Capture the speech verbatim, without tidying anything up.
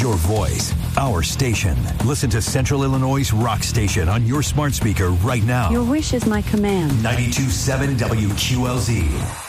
your voice, our station. Listen to Central Illinois' rock station on your smart speaker right now. Your wish is my command. ninety-two point seven W Q L Z.